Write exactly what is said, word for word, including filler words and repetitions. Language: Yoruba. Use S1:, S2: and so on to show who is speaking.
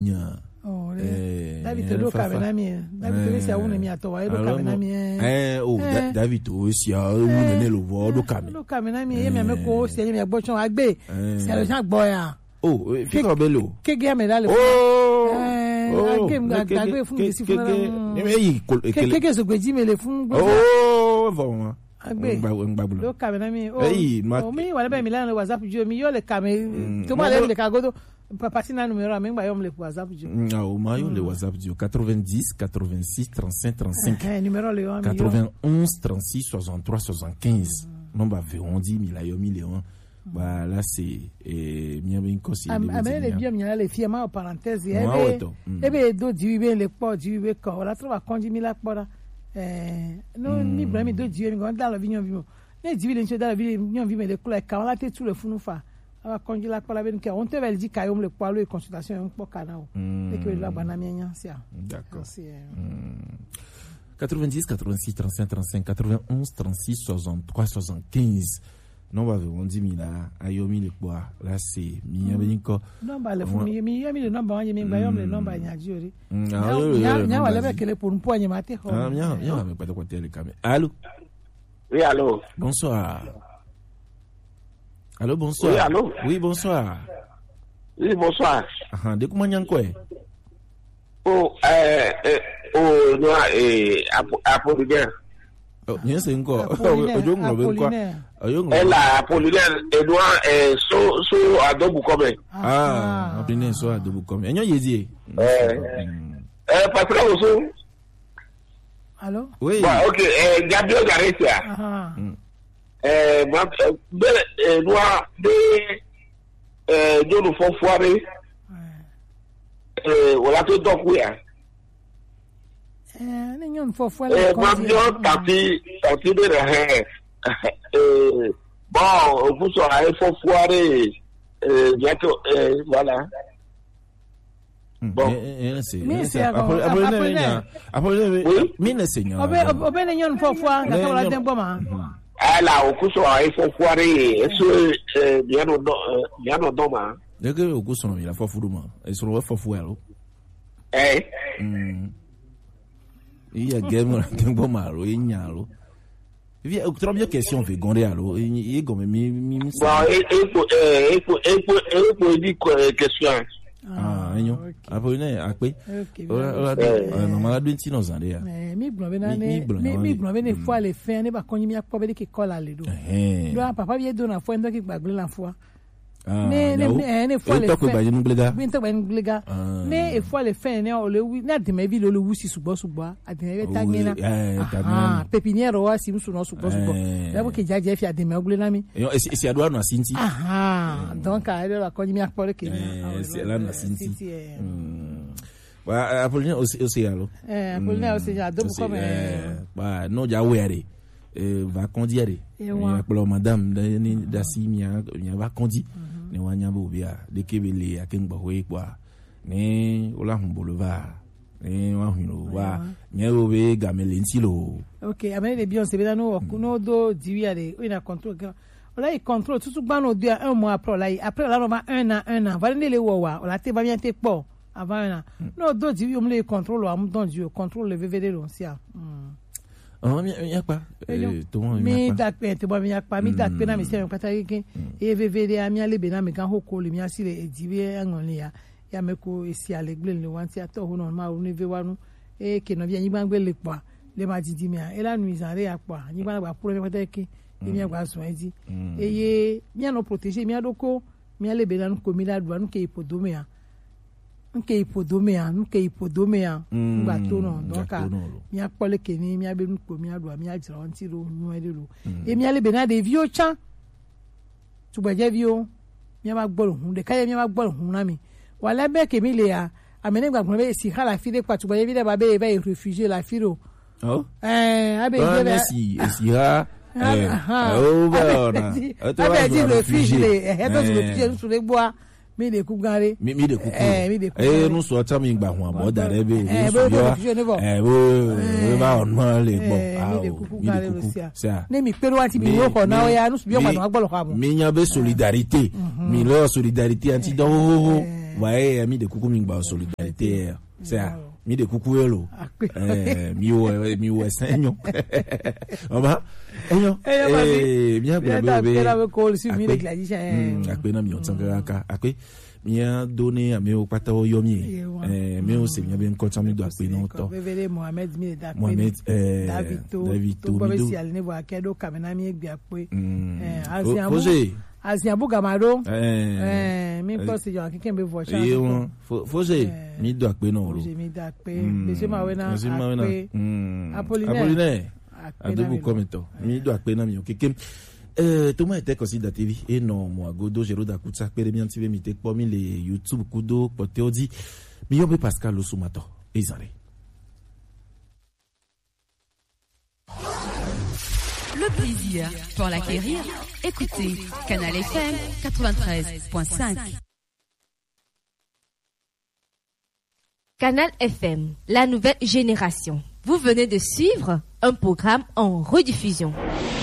S1: nya
S2: oh David do kamera mi David do sia wona mi atowa do kamera mi
S1: eh oh David do sia wona ne lo vo do kamera
S2: do kamera mi ye mi me ko sia mi agbo chon agbe sia lo jan gbo ya
S1: oh fi ko be lo
S2: kege me la le
S1: oh
S2: eh agbe mi agbe fun mi si fun
S1: kege
S2: kege so gbeji me le fun
S1: oh bon
S2: agbe do kamera mi oh mi wala be mi la WhatsApp jo mi yo le kamera to ma le le ka godo papa sina numéro a mengba yom le WhatsApp jo
S1: ah o ma yo le WhatsApp jo quatre-vingt-dix quatre-vingt-six trente-cinq trente-cinq
S2: eh numéro le yo
S1: quatre-vingt-onze trente-six soixante-trois soixante-quinze nomba veron dix mille yo million bah là c'est eh mien ben conseil
S2: a mais les bien mien les fiema en parenthèse ebe ebe do di be le po di be ko la trova konji mi la pora eh no mi brami do di mi gon da la vignon vimo ne di le nche da la vignon vimo le kula ka la te tout le funu fa aba konji la pora ben ke on te vel di kayom le poilo et consultation un po canao et que la bana mien sia
S1: d'accord quatre-vingt-dix quatre-vingt-six trente-cinq trente-cinq quatre-vingt-onze trente-six soixante-trois soixante-quinze non va on dit mi là ayomi le poa là c'est mi ya ben ko
S2: non ba le fu mi mi ya mi le number anye mi ngba yom le number nya jiori nya nya wala be kele pour pour anye mate ho
S1: ah nya nya me pas de côté le camé allô
S3: oui allô
S1: bonsoir allô bonsoir
S3: oui allô
S1: oui bonsoir
S3: oui bonsoir
S1: ah de comment nyan ko
S3: oh euh oh no eh Apollinaire
S1: oh nyen se nko ojo ngo be ko ojo ngo
S3: ela Apollinaire Edouard eh so so adobu come
S1: ah Apollinaire so adobu come enyo yezi
S3: eh eh Pascal Oso
S2: allô
S1: oui
S3: OK eh Gabriel Garcia
S2: ah
S3: eh ma be Edouard de eh Jonu Fofuare eh wala to doku ya
S2: eh ni nyon fofo
S3: eh ma yo tati tati de re eh bon vous so ay fofuare eh bientôt eh voilà bon
S2: mi se
S1: Apollinaire Apollinaire mi ne seigneur
S2: obe obe ni nyon fofo nga ka wala dembo ma
S3: ala okuso ay fofuare eso eh bien no bien no doma
S1: de que okuso no la fofo do ma eso no fofo elo
S3: eh
S1: mm il y a game tempo malo e nyalo via trop bien question vegonde allo e comme mi mi
S3: bon e e e e e di question
S1: ah enyo Apollinaire akpe ora no mala dwenti no zande ya
S2: mi gbon be na ne mi gbon be ne fo ale fe ne ba konyi mi akpo be de ke kola le do do papa bi do na fo ndo ki gbagbe la fo ne ne ne fo le
S1: fe
S2: mi to ba nglega ne e fo le fe ne o le wi na de me bi lo le wusi subo subo ademe be tangena ah pepiniere wa si musu no subo subo la bo ke jaje fi ademe ogle na mi
S1: e si adwa no asinti
S2: ah donc a ele la konyi mi akpo ke
S1: ni si la no asinti wa Apollinaire aussi aussi allo
S2: eh Apollinaire aussi ya do ko me
S1: ba no ja were eh va condiere e akplo madame ni dasi mi mi va condi ni wanya bo bia de kebele akengba ho ipa ni ola hun boulevard ni wa hun wa nya bo be gamele ntilo
S2: OK amene de bien se be no no do diwi ade ina control ola i control tutu gba no dia un mois après là après là no va un an un an va le wo wa ola te ba bien te po avant un an no do diwi o me le control am don dieu control le V V D lo sia
S1: ah mi yakpa eh to mo
S2: mi dakpe to bo mi yakpa mi dakpe na mi se mi pata yeke e V V D ami ale be na mi kan hoko le mi asire ejibe angon ya ya meko esi ale gble le wanti ato hu no ma o ni ve wanu e ke no bi yin gbangbe le pa le ma jiji mi a e la nu izare ya pa yin gbangba pro mi pata yeke e mi agba sun eji e ye mi no protéger mi adoko mi ale be na nu ko mi la duanu ke ipodome ya nke ipodome ya nke ipodome ya ngba to no donc mi akpole keni mi abe nko mi adu mi ajira onti ro nyu edelo e mi ale be na de vio chan tu gbeje vio mi ma gboro hun de kaye mi ma gboro hun na mi wala be ke mi le ya amene gba gboro be si hala fi de pa tu gbeje bi de ba be be réfugié la firo
S1: oh
S2: eh abe je be
S1: si si ha eh
S2: oh ba na abe je réfugié eh to réfugié su le gbo mi de ku gare
S1: mi mi de ku
S2: eh mi de ku
S1: eh nu so ta mi gba hun abo da re be eh bo eh bo ba on ma le gbo ah
S2: mi de ku gare lo sia ne mi pero anti mi wo ko na o ya nu su bi o ma no agbolo ko abo
S1: mi yan be solidarité mi lo solidarité anti do ouais mi de coucou mi ba solidarité c'est ça mi de coucou elo eh mi o mi o senyo on va enyo eh bien pour bébé akpe na mi otsanga ka akpe mi a donné à meu pata o yomi eh meu c'est bien bien content mi do akpe no to
S2: bébé Mohamed mi da
S1: Mohamed eh
S2: Davito
S1: Davito
S2: mi do si alne bo akedo kamena mi egbi akpe eh asiabu asiabu gamado eh mi ko se yo akiken be vo cha
S1: eh Fosé mi do akpe no ro
S2: mi da akpe monsieur Mawena akpe
S1: Apollinaire adobu commento mi do akpe na mi okeke Euh, tout le monde était considéré T V et non moi godo jero da kutsa pere mi anti mi te pomi le YouTube kudo pote odi mi yobe Pascal Osumato ezare
S4: le plaisir pour l'acquérir. Écoutez Canal F M quatre-vingt-treize virgule cinq.
S5: Canal F M, la nouvelle génération. Vous venez de suivre un programme en rediffusion.